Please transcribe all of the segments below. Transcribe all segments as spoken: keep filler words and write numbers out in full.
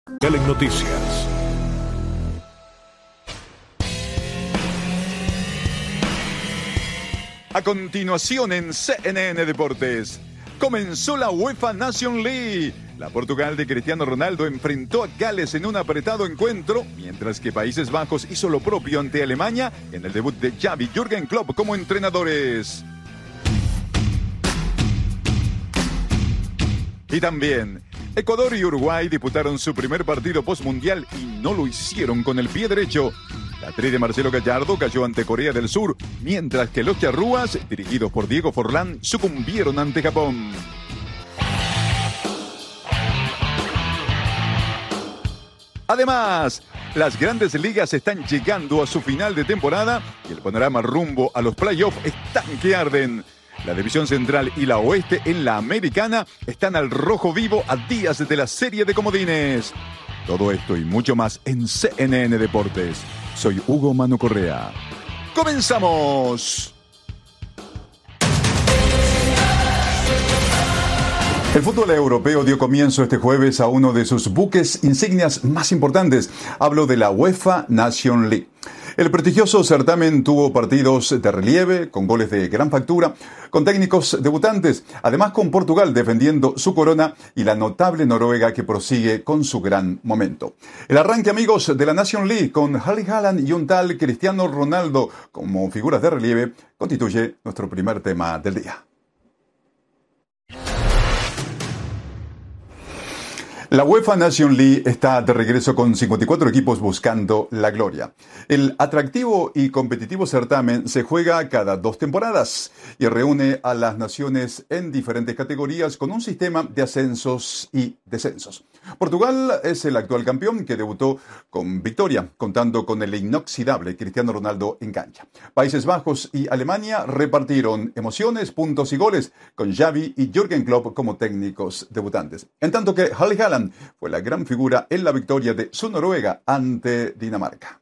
En Noticias. A continuación en C N N Deportes, comenzó la UEFA Nation League. La Portugal de Cristiano Ronaldo enfrentó a Gales en un apretado encuentro, mientras que Países Bajos hizo lo propio ante Alemania en el debut de Xavi y Jürgen Klopp como entrenadores. Y también, Ecuador y Uruguay disputaron su primer partido postmundial y no lo hicieron con el pie derecho. La tri de Marcelo Gallardo cayó ante Corea del Sur, mientras que los charrúas, dirigidos por Diego Forlán, sucumbieron ante Japón. Además, las grandes ligas están llegando a su final de temporada y el panorama rumbo a los playoffs están que arden. La división central y la oeste en la americana están al rojo vivo a días de la serie de comodines. Todo esto y mucho más en C N N Deportes. Soy Hugo Mano Correa. ¡Comenzamos! El fútbol europeo dio comienzo este jueves a uno de sus buques insignias más importantes. Hablo de la UEFA Nation League. El prestigioso certamen tuvo partidos de relieve, con goles de gran factura, con técnicos debutantes, además con Portugal defendiendo su corona y la notable Noruega que prosigue con su gran momento. El arranque, amigos, de la Nation League con Erling Haaland y un tal Cristiano Ronaldo como figuras de relieve constituye nuestro primer tema del día. La UEFA Nation League está de regreso con cincuenta y cuatro equipos buscando la gloria. El atractivo y competitivo certamen se juega cada dos temporadas y reúne a las naciones en diferentes categorías con un sistema de ascensos y descensos. Portugal es el actual campeón que debutó con victoria, contando con el inoxidable Cristiano Ronaldo en cancha. Países Bajos y Alemania repartieron emociones, puntos y goles con Xavi y Jürgen Klopp como técnicos debutantes. En tanto que Erling Haaland fue la gran figura en la victoria de su Noruega ante Dinamarca.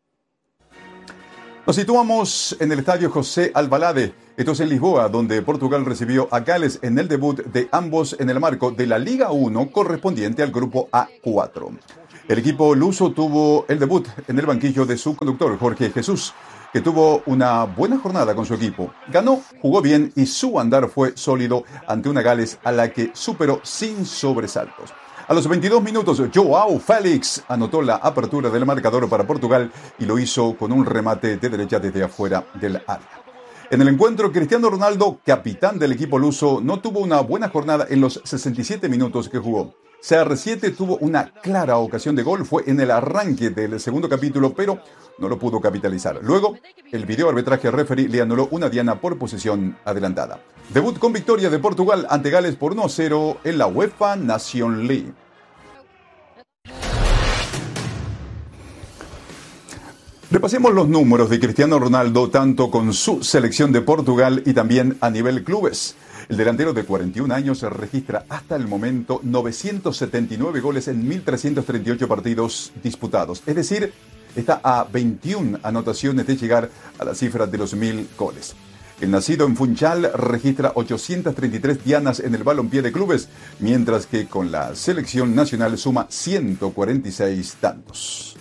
Nos situamos en el estadio José Alvalade, esto es en Lisboa, donde Portugal recibió a Gales en el debut de ambos en el marco de la Liga uno correspondiente al grupo A cuatro. El equipo luso tuvo el debut en el banquillo de su conductor, Jorge Jesús, que tuvo una buena jornada con su equipo. Ganó, jugó bien y su andar fue sólido ante una Gales a la que superó sin sobresaltos. A los veintidós minutos, João Félix anotó la apertura del marcador para Portugal y lo hizo con un remate de derecha desde afuera del área. En el encuentro, Cristiano Ronaldo, capitán del equipo luso, no tuvo una buena jornada en los sesenta y siete minutos que jugó. C R siete tuvo una clara ocasión de gol, fue en el arranque del segundo capítulo, pero no lo pudo capitalizar. Luego, el video arbitraje referee le anuló una diana por posesión adelantada. Debut con victoria de Portugal ante Gales por uno a cero en la UEFA Nation League. Repasemos los números de Cristiano Ronaldo tanto con su selección de Portugal y también a nivel clubes. El delantero de cuarenta y un años registra hasta el momento novecientos setenta y nueve goles en mil trescientos treinta y ocho partidos disputados. Es decir, está a veintiuna anotaciones de llegar a la cifra de los mil goles. El nacido en Funchal registra ochocientas treinta y tres dianas en el balompié de clubes, mientras que con la selección nacional suma ciento cuarenta y seis tantos.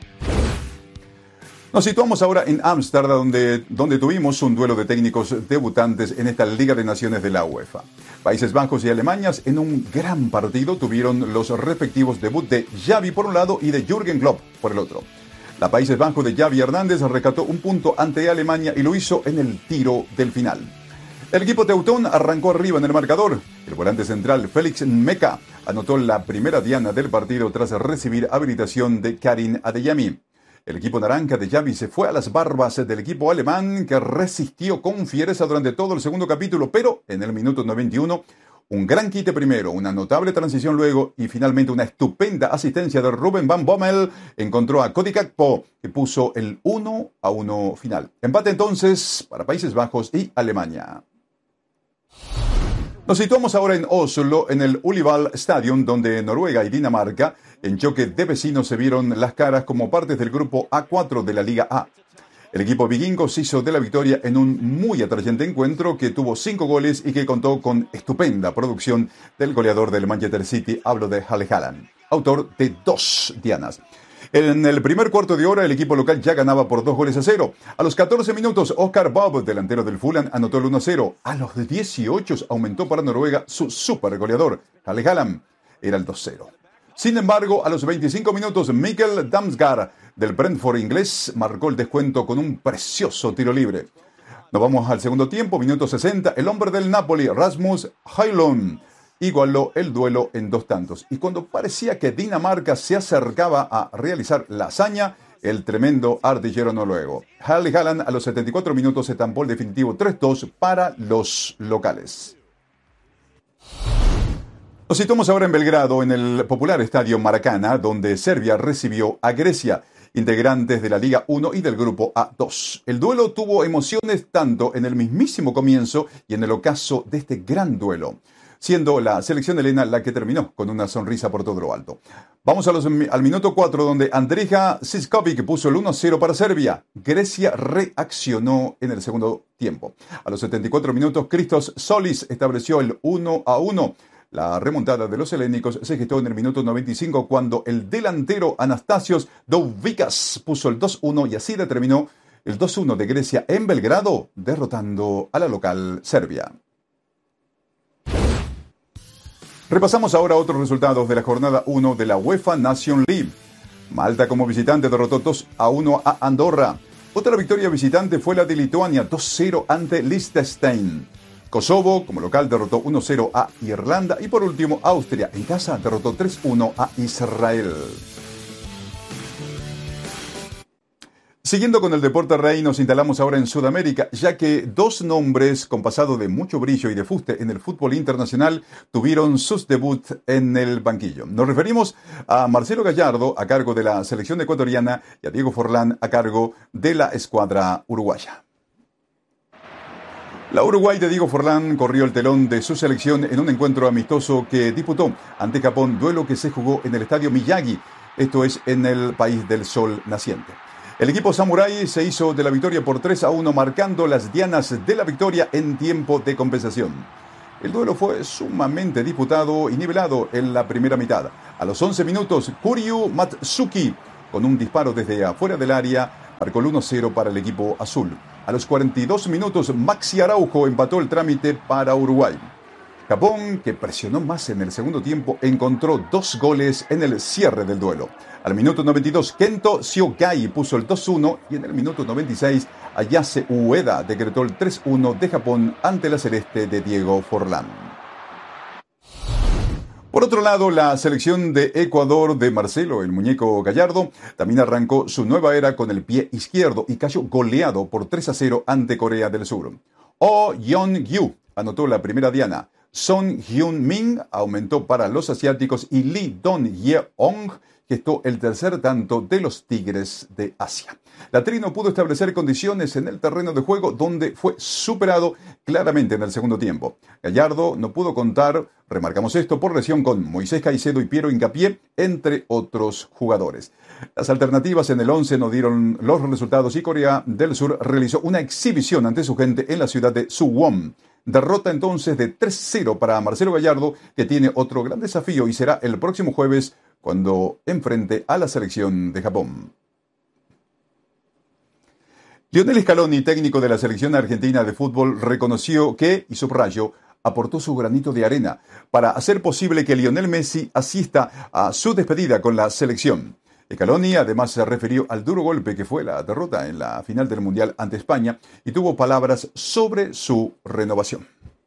Nos situamos ahora en Ámsterdam, donde, donde tuvimos un duelo de técnicos debutantes en esta Liga de Naciones de la UEFA. Países Bajos y Alemania en un gran partido tuvieron los respectivos debut de Xavi por un lado y de Jürgen Klopp por el otro. La Países Bajos de Xavi Hernández rescató un punto ante Alemania y lo hizo en el tiro del final. El equipo teutón arrancó arriba en el marcador. El volante central Félix Meca anotó la primera diana del partido tras recibir habilitación de Karim Adeyemi. El equipo naranja de Xavi se fue a las barbas del equipo alemán que resistió con fiereza durante todo el segundo capítulo, pero en el minuto noventa y uno, un gran quite primero, una notable transición luego y finalmente una estupenda asistencia de Ruben Van Bommel encontró a Cody Gakpo que puso el uno a uno final. Empate entonces para Países Bajos y Alemania. Nos situamos ahora en Oslo, en el Ullevål Stadium, donde Noruega y Dinamarca, en choque de vecinos, se vieron las caras como partes del grupo A cuatro de la Liga A. El equipo vikingo se hizo de la victoria en un muy atrayente encuentro que tuvo cinco goles y que contó con estupenda producción del goleador del Manchester City, hablo de Erling Haaland. autor de dos dianas. En el primer cuarto de hora, el equipo local ya ganaba por dos goles a cero. A los catorce minutos, Oscar Bob, delantero del Fulham, anotó el uno a cero. A los dieciocho aumentó para Noruega su super goleador, Erling Haaland. Era el dos a cero. Sin embargo, a los veinticinco minutos, Mikkel Damsgaard, del Brentford inglés, marcó el descuento con un precioso tiro libre. Nos vamos al segundo tiempo, minuto sesenta. El hombre del Napoli, Rasmus Højlund, igualó el duelo en dos tantos. Y cuando parecía que Dinamarca se acercaba a realizar la hazaña, el tremendo artillero noruego Erling Haaland a los setenta y cuatro minutos se estampó el definitivo tres dos para los locales. Nos situamos ahora en Belgrado, en el popular estadio Maracana, donde Serbia recibió a Grecia, integrantes de la Liga uno y del Grupo A dos. El duelo tuvo emociones tanto en el mismísimo comienzo y en el ocaso de este gran duelo, siendo la selección helena la que terminó con una sonrisa por todo lo alto. Vamos a los, al minuto cuatro, donde Andrija Siskovic puso el uno a cero para Serbia. Grecia reaccionó en el segundo tiempo. A los setenta y cuatro minutos, Christos Solis estableció el uno a uno. La remontada de los helénicos se gestó en el minuto noventa y cinco, cuando el delantero Anastasios Douvikas puso el dos a uno, y así determinó el dos a uno de Grecia en Belgrado, derrotando a la local Serbia. Repasamos ahora otros resultados de la jornada uno de la UEFA Nation League. Malta como visitante derrotó dos a uno a Andorra. Otra victoria visitante fue la de Lituania, dos a cero ante Liechtenstein. Kosovo como local derrotó uno a cero a Irlanda. Y por último, Austria en casa derrotó tres a uno a Israel. Siguiendo con el deporte rey, nos instalamos ahora en Sudamérica, ya que dos nombres con pasado de mucho brillo y de fuste en el fútbol internacional tuvieron sus debuts en el banquillo. Nos referimos a Marcelo Gallardo, a cargo de la selección ecuatoriana, y a Diego Forlán, a cargo de la escuadra uruguaya. La Uruguay de Diego Forlán corrió el telón de su selección en un encuentro amistoso que disputó ante Japón, duelo que se jugó en el estadio Miyagi, esto es en el país del sol naciente. El equipo samurái se hizo de la victoria por tres a uno, marcando las dianas de la victoria en tiempo de compensación. El duelo fue sumamente disputado y nivelado en la primera mitad. A los once minutos, Kuryu Matsuki, con un disparo desde afuera del área, marcó el uno a cero para el equipo azul. A los cuarenta y dos minutos, Maxi Araujo empató el trámite para Uruguay. Japón, que presionó más en el segundo tiempo, encontró dos goles en el cierre del duelo. Al minuto noventa y dos, Kento Shiogai puso el dos a uno, y en el minuto noventa y seis, Ayase Ueda decretó el tres a uno de Japón ante la celeste de Diego Forlán. Por otro lado, la selección de Ecuador de Marcelo, el muñeco Gallardo, también arrancó su nueva era con el pie izquierdo y cayó goleado por tres a cero ante Corea del Sur. Oh Yeon-gyu anotó la primera diana. Son Hyun-min aumentó para los asiáticos y Lee Dong-yeong gestó el tercer tanto de los Tigres de Asia. La Tri no pudo establecer condiciones en el terreno de juego, donde fue superado claramente en el segundo tiempo. Gallardo no pudo contar, remarcamos esto, por lesión con Moisés Caicedo y Piero Hincapié, entre otros jugadores. Las alternativas en el once no dieron los resultados y Corea del Sur realizó una exhibición ante su gente en la ciudad de Suwon. Derrota entonces de tres a cero para Marcelo Gallardo, que tiene otro gran desafío y será el próximo jueves cuando enfrente a la selección de Japón. Lionel Scaloni, técnico de la selección argentina de fútbol, reconoció que, y subrayo, aportó su granito de arena para hacer posible que Lionel Messi asista a su despedida con la selección. Scaloni además se refirió al duro golpe que fue la derrota en la final del Mundial ante España y tuvo palabras sobre su renovación.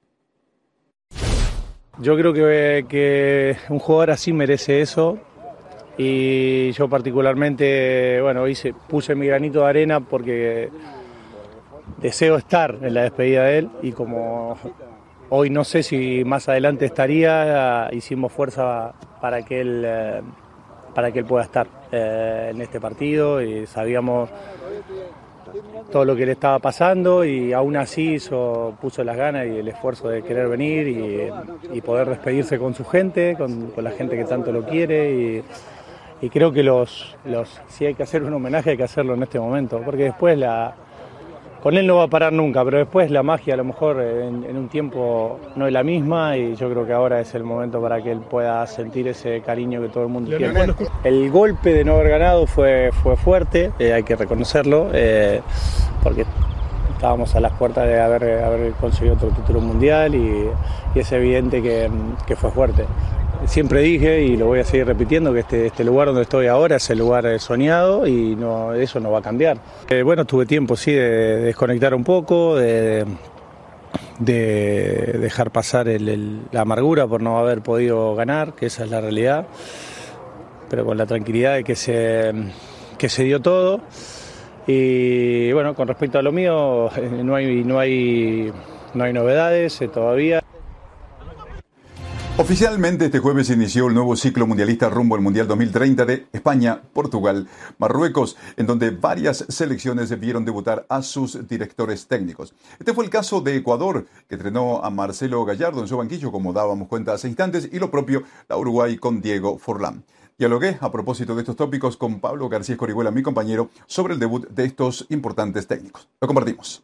Yo creo que, que un jugador así merece eso, y yo particularmente, bueno, hice, puse mi granito de arena porque deseo estar en la despedida de él, y como hoy no sé si más adelante estaría, hicimos fuerza para que él, para que él pueda estar eh, en este partido, y sabíamos todo lo que le estaba pasando, y aún así hizo, puso las ganas y el esfuerzo de querer venir y, y poder despedirse con su gente, con, con la gente que tanto lo quiere, y, y creo que los, los, si hay que hacer un homenaje hay que hacerlo en este momento, porque después la, con él no va a parar nunca, pero después la magia a lo mejor en, en un tiempo no es la misma y yo creo que ahora es el momento para que él pueda sentir ese cariño que todo el mundo tiene. El golpe de no haber ganado fue, fue fuerte, eh, hay que reconocerlo, eh, porque estábamos a las puertas de haber, haber conseguido otro título mundial y, y es evidente que, que fue fuerte. Siempre dije, y lo voy a seguir repitiendo, que este, este lugar donde estoy ahora es el lugar soñado y no, eso no va a cambiar. Eh, bueno, tuve tiempo, sí, de, de desconectar un poco, de, de dejar pasar el, el, la amargura por no haber podido ganar, que esa es la realidad, pero con la tranquilidad de que se, que se dio todo. Y bueno, con respecto a lo mío, no hay, no hay, no hay novedades eh, todavía. Oficialmente este jueves inició el nuevo ciclo mundialista rumbo al Mundial dos mil treinta de España, Portugal, Marruecos, en donde varias selecciones vieron debutar a sus directores técnicos. Este fue el caso de Ecuador, que entrenó a Marcelo Gallardo en su banquillo, como dábamos cuenta hace instantes, y lo propio la Uruguay con Diego Forlán. Dialogué a propósito de estos tópicos con Pablo García Escorihuela, mi compañero, sobre el debut de estos importantes técnicos. Lo compartimos.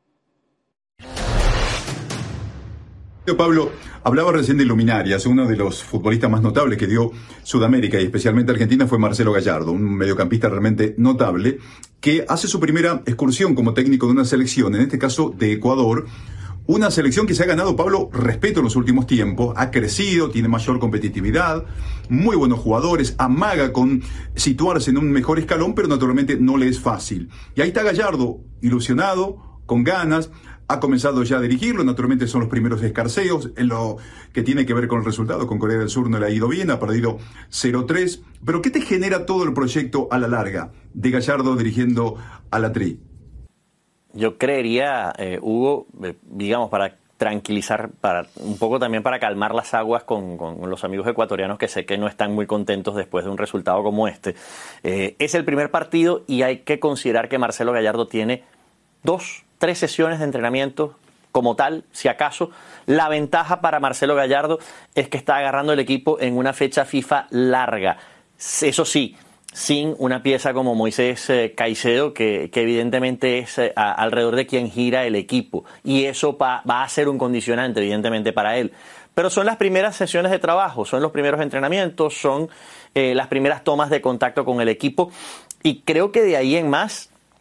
Pablo, hablaba recién de luminarias. Uno de los futbolistas más notables que dio Sudamérica y especialmente Argentina fue Marcelo Gallardo, un mediocampista realmente notable que hace su primera excursión como técnico de una selección, en este caso de Ecuador. Una selección que se ha ganado, Pablo, respeto en los últimos tiempos, ha crecido, tiene mayor competitividad, muy buenos jugadores, amaga con situarse en un mejor escalón, pero naturalmente no le es fácil. Y ahí está Gallardo, ilusionado, con ganas, ha comenzado ya a dirigirlo, naturalmente son los primeros escarceos, en lo que tiene que ver con el resultado, con Corea del Sur no le ha ido bien, ha perdido cero tres, pero ¿qué te genera todo el proyecto a la larga de Gallardo dirigiendo a la Tri? Yo creería, eh, Hugo, eh, digamos, para tranquilizar, para un poco también para calmar las aguas con, con los amigos ecuatorianos que sé que no están muy contentos después de un resultado como este. Eh, es el primer partido y hay que considerar que Marcelo Gallardo tiene dos, tres sesiones de entrenamiento como tal, si acaso. La ventaja para Marcelo Gallardo es que está agarrando el equipo en una fecha FIFA larga. Eso sí, sin una pieza como Moisés eh, Caicedo, que, que evidentemente es eh, a, alrededor de quien gira el equipo. Y eso va, va a ser un condicionante, evidentemente, para él. Pero son las primeras sesiones de trabajo, son los primeros entrenamientos, son eh, las primeras tomas de contacto con el equipo. Y creo que de ahí en más